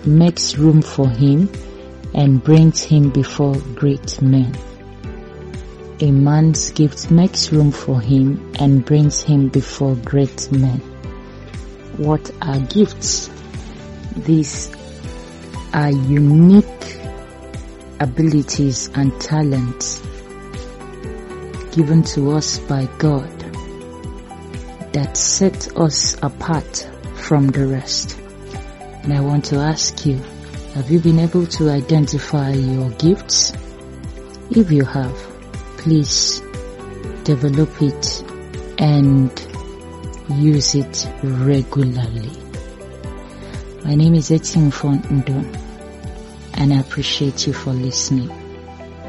makes room for him and brings him before great men. A man's gift makes room for him and brings him before great men. What are gifts? These are unique abilities and talents given to us by God that set us apart from the rest. And I want to ask you, have you been able to identify your gifts? If you have, please develop it and use it regularly. My name is Etienne Fontendon, and I appreciate you for listening.